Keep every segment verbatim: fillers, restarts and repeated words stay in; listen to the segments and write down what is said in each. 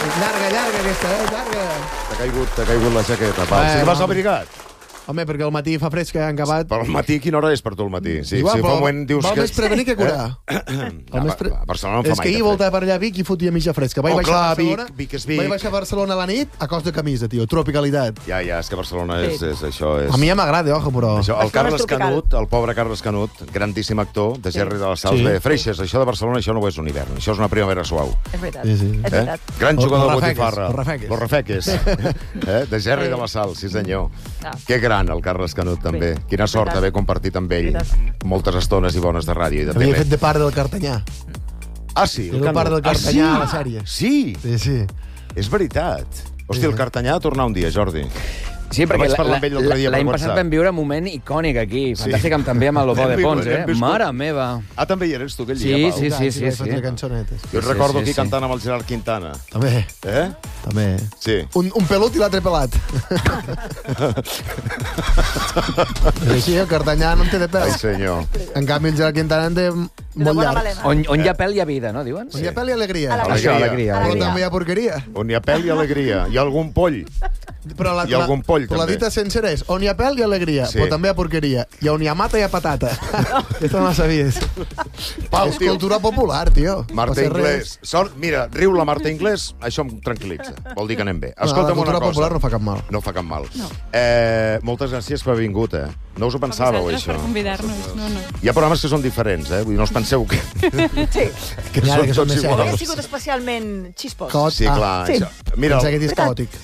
Llarga, llarga, aquesta, eh? Llarga. T'ha caigut, t'ha caigut la jaqueta, Pau. Sí que vas abrigat. Home, perquè al matí fa fresca, han acabat... Però al matí, quina hora és per tu al matí? Sí, Igual, si fa un moment dius val que... més prevenir que curar. Eh? A, pre... a Barcelona no fa és mai que ahir voltava per allà a Vic i fotia mitja fresca. Vaig oh, baixar clar, a Barcelona, Vic, Vic és Vic. Vaig baixar a Barcelona a la nit a cos de camisa, tio. Tropicalitat. Ja, ja, és que Barcelona és, és això. És... A mi ja m'agrada, ojo, però... Això, el Carles Canut, el pobre Carles Canut, grandíssim actor, de Gerri de la Sals, sí. Bé, Freixes, això de Barcelona, això no ho és un hivern, això és una primavera suau. És veritat, sí, sí. és veritat. Eh? Gran jugador de botifarra. Los Rafeques. Los Rafeques. eh? De Gerri de la Sals, sí senyor. No. Que gran, el Carles Canut, també. Bé. Quina sort haver compartit amb ell moltes estones i bones de ràdio i de tele. Havia fet de part del Cartanyà. Ah, sí? El part del Cartanyà a la sèrie. Sí? Sí, sí. És veritat. Hòstia, el Cartanyà ha de tornar un dia, Jordi. Sí, perquè l'any passat vam viure un moment icònic aquí. Fantàstic, sí. També amb el Lobo de Pons, eh? Mare meva. Ah, també hi eres tu aquell sí, dia, Pau? Sí, sí, sí. sí, sí. Jo et recordo aquí cantant amb el Gerard Quintana. També. Eh? També. Sí. Un, un pelut i l'altre pelat. Sí, el Cartanyà no en té de pèl. Ai, senyor. En canvi, el Gerard Quintana en té molt llarg. On, on hi ha pèl hi ha vida, no, diuen? On hi ha pèl i alegria. Això, alegria. Però també hi ha porqueria. On hi ha pèl i alegria. Hi ha algun poll. Però la, hi ha algun poll, però també. La dita sencera és on hi ha pèl i alegria, sí. Però també hi ha porqueria. I on hi ha mata hi ha patata. Aquesta no la sabies. Pau, és cultura popular, tio. Marta Inglés. Sort, mira, riu la Marta Inglés, això em tranquil·litza. Vol dir que anem bé. Escolta'm no, la cultura popular no fa cap mal. No fa cap mal. No. Eh, moltes gràcies per haver vingut, eh? No us ho pensàveu, això? Per convidar-nos, no, no. Hi ha programes que són diferents, eh? Vull dir, no us penseu que... Sí. que són que tots iguals. Hauria sigut especialment xispós. Cot, sí, clar. Ah, sí. Això. Mira, pensar que és caòtic.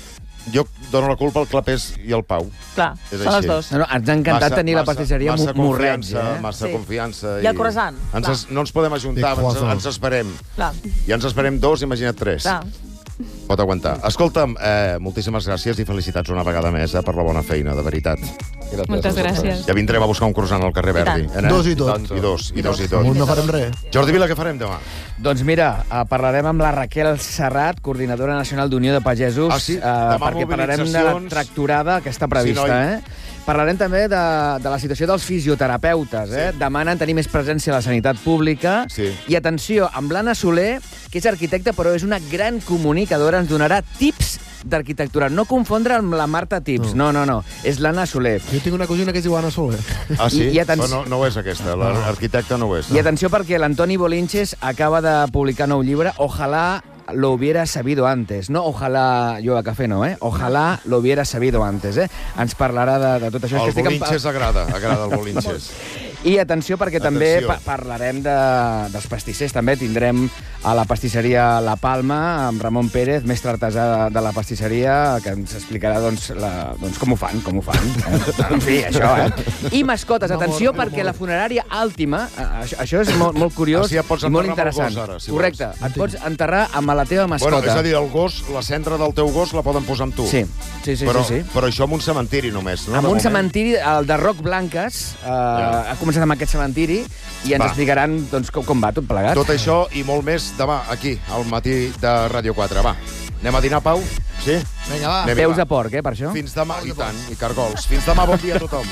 Jo dono la culpa al Clapés i al Pau. Clar, són els dos. No, no, ens ha encantat massa, tenir la pastisseria Morreig. Eh? Massa sí. confiança. I el croissant. Ens es, no ens podem ajuntar, ens, ens esperem. Clar. I ens esperem dos, imagina't tres. Clar. Pot aguantar. Escolta'm, eh, moltíssimes gràcies i felicitats una vegada més eh, per la bona feina, de veritat. Gràcies. Moltes gràcies. Ja vindrem a buscar un croissant al carrer Verdi. Eh? Dos i tot. I dos, i dos i tot. No farem res. Jordi Vila, què farem demà? Doncs mira, parlarem amb la Raquel Serrat, coordinadora nacional d'Unió de Pagesos, ah, sí? eh, perquè parlarem de la tracturada que està prevista, sí, eh? Parlarem també de, de la situació dels fisioterapeutes. Eh? Sí. Demanen tenir més presència a la sanitat pública. Sí. I atenció, amb l'Anna Soler, que és arquitecta però és una gran comunicadora, ens donarà tips d'arquitectura. No confondre amb la Marta Tips. No, no, no. És l'Anna Soler. Jo tinc una cosina que es diu Anna Soler. Ah, sí? I, i atenció... no, no ho és aquesta. L'arquitecta no ho és. No? I atenció perquè l'Antoni Bolinches acaba de publicar nou llibre, Ojalá lo hubiera sabido antes. No, ojalá yo a café no, eh? Ojalá lo hubiera sabido antes, eh? Ens parlarà de, de tot això. El Bolinches agrada, agrada el Bolinches. I atenció, perquè atenció. també pa parlarem de, dels pastissers. També tindrem a la pastisseria La Palma, amb Ramon Pérez, mestre artesà de la pastisseria, que ens explicarà doncs, la, doncs, com ho fan, com ho fan. Eh? En fi, això, eh? I mascotes, atenció, no, perquè la funerària Àltima, això, això és molt, molt curiós ah, sí, ja i molt interessant. Gos, ara, si correcte, vols. Et pots enterrar amb la teva mascota. Bueno, és a dir, el gos, la cendra del teu gos la poden posar amb tu. Sí, sí, sí. Però, sí, sí. però això en un cementiri només, no? En un cementiri, el de Roc Blanques, eh, ja. ha començat amb aquest cementiri i ens va. explicaran doncs, com, com va tot plegat. Tot això i molt més demà, aquí, al matí de Ràdio quatre. Va, anem a dinar, Pau? Sí? Vinga, va. Anem, Peus va. a porc, eh, per això? Fins demà, i tant, i cargols. Fins demà, bon dia a tothom.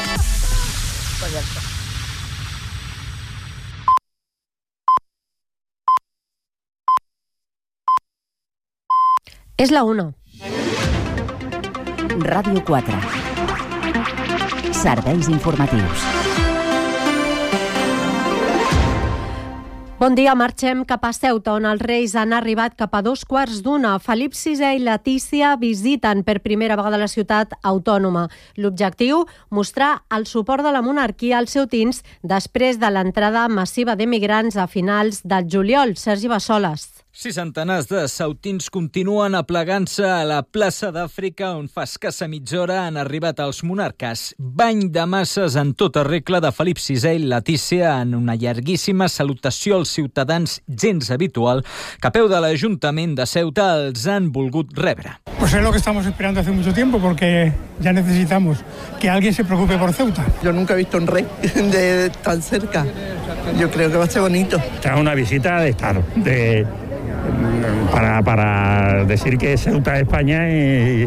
És la una. Ràdio quatre. Serveis informatius. Bon dia, marxem cap a Ceuta, on els Reis han arribat cap a dos quarts d'una. Felip sisè i Letícia visiten per primera vegada la ciutat autònoma. L'objectiu, mostrar el suport de la monarquia als ceutins després de l'entrada massiva d'emigrants a finals del juliol. Sergi Bassoles. Sis centenars de ceutins continuen aplegant-se a la plaça d'Àfrica, on fa escassa mitja hora han arribat els monarques. Bany de masses en tota regla de Felip sisè i Letícia en una llarguíssima salutació als ciutadans gens habitual que a peu de l'Ajuntament de Ceuta els han volgut rebre. Pues es lo que estamos esperando hace mucho tiempo, porque ya necesitamos que alguien se preocupe por Ceuta. Yo nunca he visto un rey de tan cerca. Yo creo que va a ser bonito. Esta es una visita de Estado, de... Para, para decir que Ceuta es España y,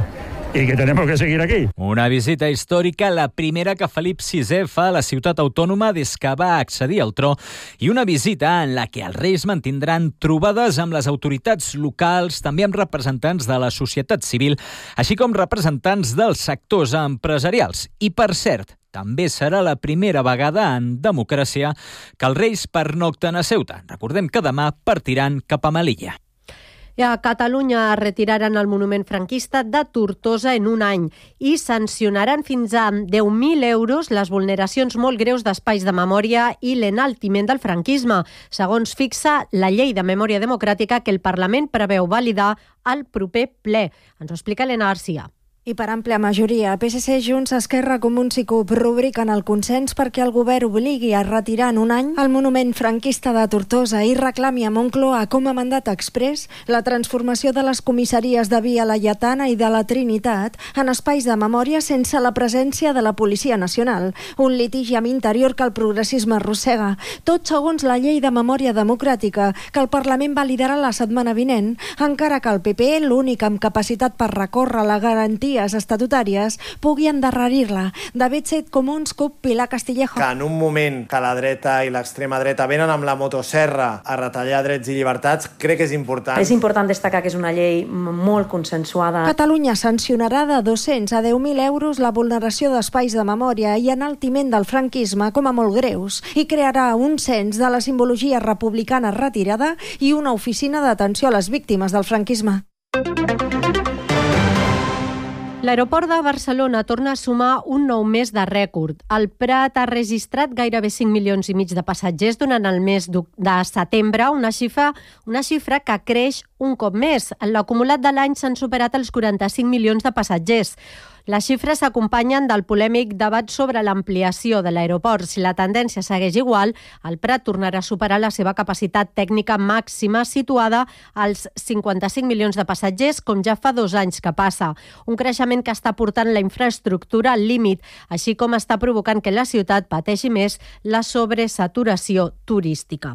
y que tenemos que seguir aquí. Una visita històrica, la primera que Felip sisè fa a la ciutat autònoma des que va accedir al tro, i una visita en la que els Reis mantindran trobades amb les autoritats locals, també amb representants de la societat civil, així com representants dels sectors empresarials. I, per cert, també serà la primera vegada en democràcia que els Reis pernocten a Ceuta. Recordem que demà partiran cap a Melilla. I a Catalunya retiraran el monument franquista de Tortosa en un any i sancionaran fins a deu mil euros les vulneracions molt greus d'espais de memòria i l'enaltiment del franquisme, segons fixa la Llei de Memòria Democràtica que el Parlament preveu validar al proper ple. Ens ho explica Elena Garcia. I per àmplia majoria, P S C, Junts, Esquerra, Comuns i CUP rubriquen el consens perquè el govern obligui a retirar en un any el monument franquista de Tortosa i reclami a Moncloa com a mandat exprés la transformació de les comissaries de Via Laietana i de la Trinitat en espais de memòria sense la presència de la Policia Nacional, un litigi amb interior que el progressisme arrossega. Tot segons la Llei de Memòria Democràtica, que el Parlament validarà la setmana vinent, encara que el P P, l'únic amb capacitat per recórrer la garantia estatutàries, pugui endarrerir-la. David Set, Comuns, CUP, Pilar Castillejo. Que en un moment que la dreta i l'extrema dreta venen amb la motosserra a retallar drets i llibertats, crec que és important. És important destacar que és una llei molt consensuada. Catalunya sancionarà de dos-cents a deu mil euros la vulneració d'espais de memòria i enaltiment del franquisme com a molt greus i crearà un cens de la simbologia republicana retirada i una oficina d'atenció a les víctimes del franquisme. L'aeroport de Barcelona torna a sumar un nou mes de rècord. El Prat ha registrat gairebé cinc milions i mig de passatgers durant el mes de setembre, una xifra, una xifra que creix un cop més. En l'acumulat de l'any s'han superat els quaranta-cinc milions de passatgers. Les xifres s'acompanyen del polèmic debat sobre l'ampliació de l'aeroport. Si la tendència segueix igual, el Prat tornarà a superar la seva capacitat tècnica màxima situada als cinquanta-cinc milions de passatgers, com ja fa dos anys que passa. Un creixement que està portant la infraestructura al límit, així com està provocant que la ciutat pateixi més la sobresaturació turística.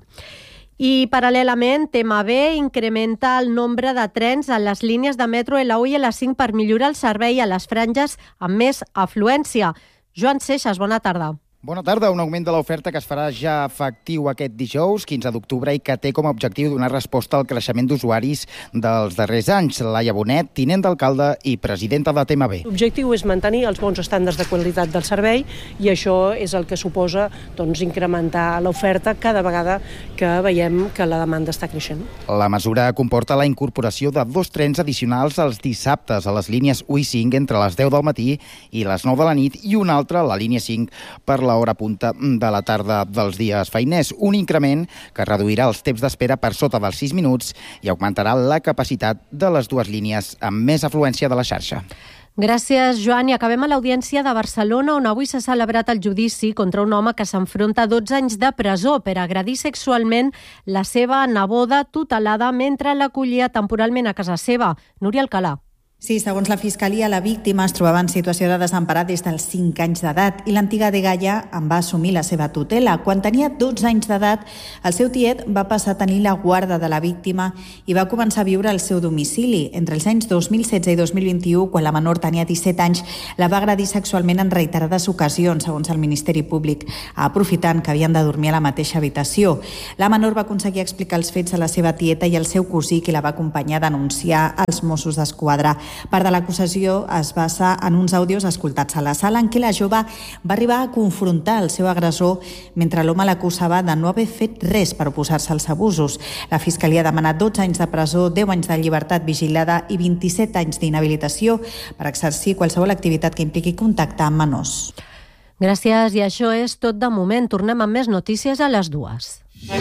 I, paral·lelament, T M B incrementa el nombre de trens a les línies de metro L u i L cinc per millorar el servei a les franges amb més afluència. Joan Seixas, bona tarda. Bona tarda. Un augment de l'oferta que es farà ja efectiu aquest dijous, quinze d'octubre, i que té com a objectiu donar resposta al creixement d'usuaris dels darrers anys. Laia Bonet, tinent d'alcalde i presidenta de T M B. L'objectiu és mantenir els bons estàndards de qualitat del servei i això és el que suposa doncs, incrementar l'oferta cada vegada que veiem que la demanda està creixent. La mesura comporta la incorporació de dos trens addicionals els dissabtes a les línies u i cinc entre les deu del matí i les nou de la nit i un altre, la línia cinc, per la hora punta de la tarda dels dies feiners. Un increment que reduirà els temps d'espera per sota dels sis minuts i augmentarà la capacitat de les dues línies amb més afluència de la xarxa. Gràcies, Joan. I acabem a l'Audiència de Barcelona, on avui s'ha celebrat el judici contra un home que s'enfronta a dotze anys de presó per agredir sexualment la seva neboda tutelada mentre l'acollia temporalment a casa seva. Núria Alcalà. Sí, segons la Fiscalia, la víctima es trobava en situació de desemparat des dels cinc anys d'edat i l'antiga dgaia en va assumir la seva tutela. Quan tenia dotze anys d'edat, el seu tiet va passar a tenir la guarda de la víctima i va començar a viure al seu domicili. Entre els anys dos mil setze i dos mil vint-i-u, quan la menor tenia disset anys, la va agredir sexualment en reiterades ocasions, segons el Ministeri Públic, aprofitant que havien de dormir a la mateixa habitació. La menor va aconseguir explicar els fets a la seva tieta i al seu cosí, qui la va acompanyar a denunciar als Mossos d'Esquadra. Part de l'acusació es basa en uns àudios escoltats a la sala en què la jove va arribar a confrontar el seu agressor mentre l'home l'acusava de no haver fet res per oposar-se als abusos. La Fiscalia ha demanat dotze anys de presó, deu anys de llibertat vigilada i vint-i-set anys d'inhabilitació per exercir qualsevol activitat que impliqui contactar amb menors. Gràcies, i això és tot de moment. Tornem amb més notícies a les dues.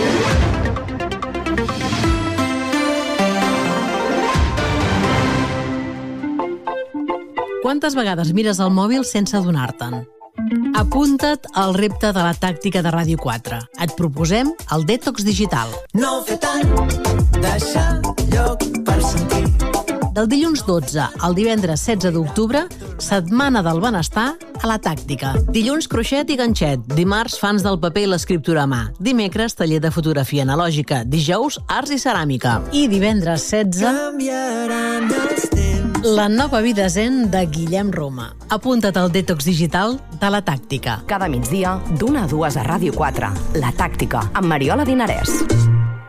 Quantes vegades mires el mòbil sense adonar-te'n? Apunta't al repte de la tàctica de Ràdio quatre. Et proposem el dètox digital. No fer tant, deixar lloc per sentir. Del dilluns dotze al divendres setze d'octubre, Setmana del Benestar a la Tàctica. Dilluns, croixet i ganxet. Dimarts, fans del paper i l'escriptura a mà. Dimecres, taller de fotografia analògica. Dijous, arts i ceràmica. I divendres setze... Canviaran els temps. La nova vida zen de Guillem Roma. Apunta't al detox digital de La Tàctica. Cada migdia, d'una a dues a Ràdio quatre. La Tàctica, amb Mariola Dinarès.